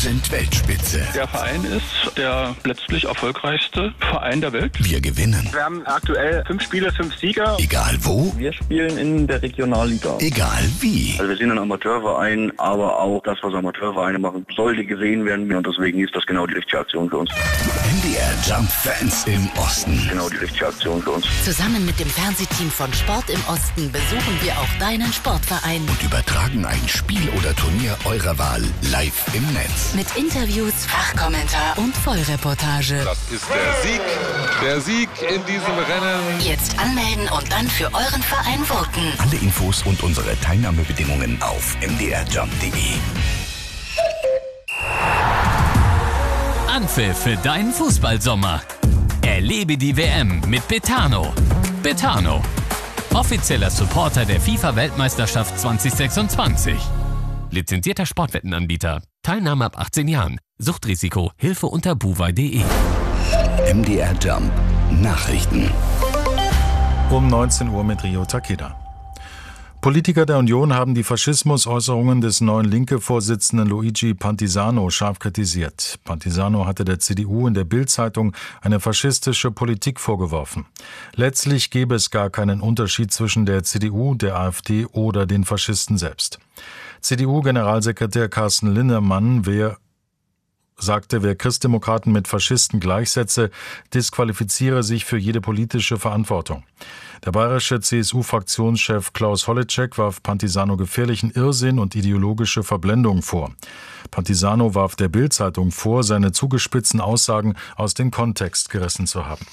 sind Weltspitze. Der Verein ist der letztlich erfolgreichste Verein der Welt. Wir gewinnen. Wir haben aktuell 5 Spiele, 5 Sieger. Egal wo. Wir spielen in der Regionalliga. Egal wie. Also wir sind ein Amateurverein, aber auch das, was Amateurvereine machen, sollte gesehen werden. Und deswegen ist das genau die richtige Aktion für uns. MDR Jump Fans im Osten. Genau die richtige Aktion für uns. Zusammen mit dem Fernsehteam von Sport im Osten besuchen wir auch deinen Sportverein. Und übertragen ein Spiel oder Turnier eurer Wahl live im Netz. Mit Interviews, Fachkommentar und Vollreportage. Das ist der Sieg in diesem Rennen. Jetzt anmelden und dann für euren Verein voten. Alle Infos und unsere Teilnahmebedingungen auf mdrjump.de. Anpfiff für deinen Fußballsommer. Erlebe die WM mit Betano. Betano, offizieller Supporter der FIFA-Weltmeisterschaft 2026. Lizenzierter Sportwettenanbieter. Teilnahme ab 18 Jahren. Suchtrisiko. Hilfe unter buwei.de. MDR Jump. Nachrichten. Um 19 Uhr mit Rio Takeda. Politiker der Union haben die Faschismusäußerungen des neuen Linke-Vorsitzenden Luigi Pantisano scharf kritisiert. Pantisano hatte der CDU in der Bild-Zeitung eine faschistische Politik vorgeworfen. Letztlich gäbe es gar keinen Unterschied zwischen der CDU, der AfD oder den Faschisten selbst. CDU-Generalsekretär Carsten Linnemann sagte, wer Christdemokraten mit Faschisten gleichsetze, disqualifiziere sich für jede politische Verantwortung. Der bayerische CSU-Fraktionschef Klaus Holleczek warf Pantisano gefährlichen Irrsinn und ideologische Verblendung vor. Pantisano warf der Bild-Zeitung vor, seine zugespitzten Aussagen aus dem Kontext gerissen zu haben.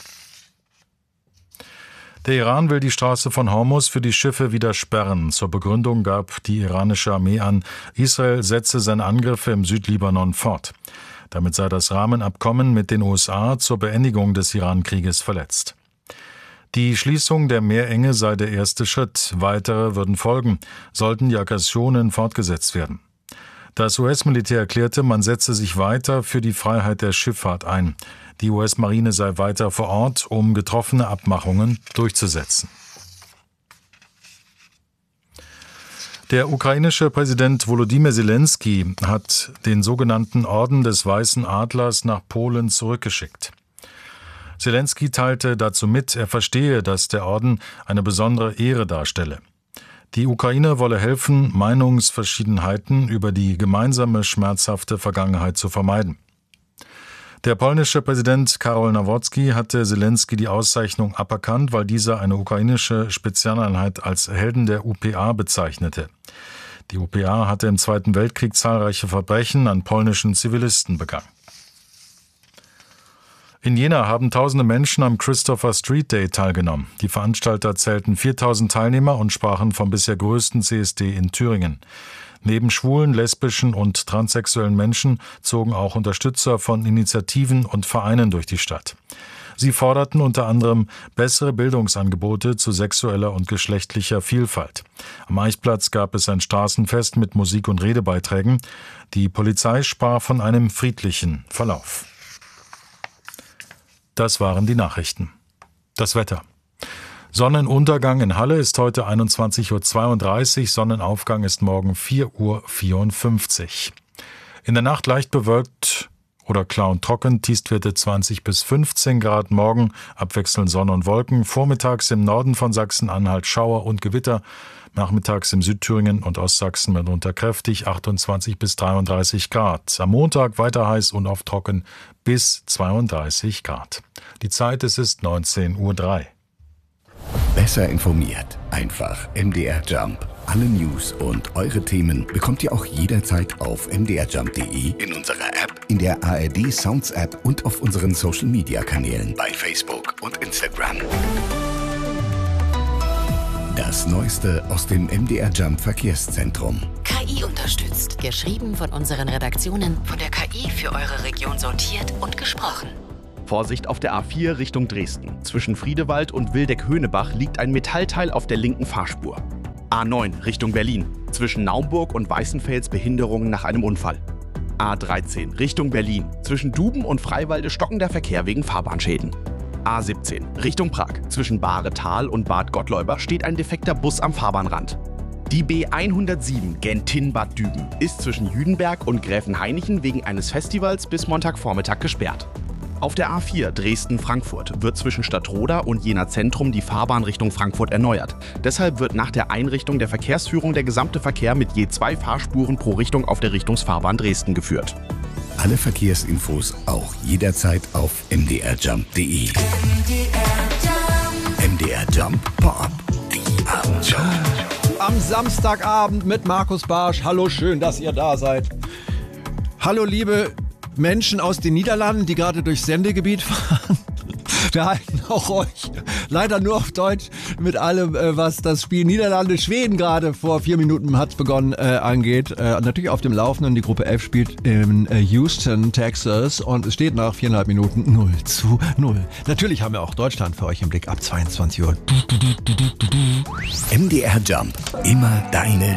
Der Iran will die Straße von Hormuz für die Schiffe wieder sperren. Zur Begründung gab die iranische Armee an, Israel setze seine Angriffe im Südlibanon fort. Damit sei das Rahmenabkommen mit den USA zur Beendigung des Iran-Krieges verletzt. Die Schließung der Meerenge sei der erste Schritt. Weitere würden folgen, sollten die Aggressionen fortgesetzt werden. Das US-Militär erklärte, man setze sich weiter für die Freiheit der Schifffahrt ein. Die US-Marine sei weiter vor Ort, um getroffene Abmachungen durchzusetzen. Der ukrainische Präsident Volodymyr Zelensky hat den sogenannten Orden des Weißen Adlers nach Polen zurückgeschickt. Zelensky teilte dazu mit, er verstehe, dass der Orden eine besondere Ehre darstelle. Die Ukraine wolle helfen, Meinungsverschiedenheiten über die gemeinsame schmerzhafte Vergangenheit zu vermeiden. Der polnische Präsident Karol Nawrocki hatte Zelensky die Auszeichnung aberkannt, weil dieser eine ukrainische Spezialeinheit als Helden der UPA bezeichnete. Die UPA hatte im Zweiten Weltkrieg zahlreiche Verbrechen an polnischen Zivilisten begangen. In Jena haben tausende Menschen am Christopher Street Day teilgenommen. Die Veranstalter zählten 4000 Teilnehmer und sprachen vom bisher größten CSD in Thüringen. Neben schwulen, lesbischen und transsexuellen Menschen zogen auch Unterstützer von Initiativen und Vereinen durch die Stadt. Sie forderten unter anderem bessere Bildungsangebote zu sexueller und geschlechtlicher Vielfalt. Am Eichplatz gab es ein Straßenfest mit Musik- und Redebeiträgen. Die Polizei sprach von einem friedlichen Verlauf. Das waren die Nachrichten. Das Wetter. Sonnenuntergang in Halle ist heute 21:32 Uhr, Sonnenaufgang ist morgen 4:54 Uhr. In der Nacht leicht bewölkt oder klar und trocken, Tiefstwerte 20 bis 15 Grad, morgen abwechselnd Sonne und Wolken, vormittags im Norden von Sachsen-Anhalt Schauer und Gewitter, nachmittags im Südthüringen und Ostsachsen mitunter kräftig, 28 bis 33 Grad. Am Montag weiter heiß und oft trocken bis 32 Grad. Die Zeit, es ist 19:03 Uhr. Besser informiert. Einfach MDR Jump. Alle News und eure Themen bekommt ihr auch jederzeit auf mdrjump.de, in unserer App, in der ARD Sounds App und auf unseren Social Media Kanälen bei Facebook und Instagram. Das Neueste aus dem MDR Jump Verkehrszentrum. KI unterstützt. Geschrieben von unseren Redaktionen, von der KI für eure Region sortiert und gesprochen. Vorsicht auf der A4 Richtung Dresden. Zwischen Friedewald und Wildeck-Höhnebach liegt ein Metallteil auf der linken Fahrspur. A9 Richtung Berlin. Zwischen Naumburg und Weißenfels Behinderungen nach einem Unfall. A13 Richtung Berlin. Zwischen Duben und Freiwalde stocken der Verkehr wegen Fahrbahnschäden. A17 Richtung Prag. Zwischen Bahretal und Bad Gottleuber steht ein defekter Bus am Fahrbahnrand. Die B107 Gentin-Bad Düben ist zwischen Jüdenberg und Gräfenhainichen wegen eines Festivals bis Montagvormittag gesperrt. Auf der A4 Dresden-Frankfurt wird zwischen Stadtroda und Jena Zentrum die Fahrbahn Richtung Frankfurt erneuert. Deshalb wird nach der Einrichtung der Verkehrsführung der gesamte Verkehr mit je 2 Fahrspuren pro Richtung auf der Richtungsfahrbahn Dresden geführt. Alle Verkehrsinfos auch jederzeit auf mdrjump.de. MDR Jump Pop. Die Abendshow. Am Samstagabend mit Markus Barsch. Hallo, schön, dass ihr da seid. Hallo, liebe Menschen aus den Niederlanden, die gerade durchs Sendegebiet fahren. Wir halten auch euch leider nur auf Deutsch mit allem, was das Spiel Niederlande-Schweden gerade vor 4 Minuten hat begonnen angeht. Natürlich auf dem Laufenden. Die Gruppe F spielt in Houston, Texas und es steht nach 4,5 Minuten 0:0. Natürlich haben wir auch Deutschland für euch im Blick ab 22 Uhr. MDR Jump. Immer deine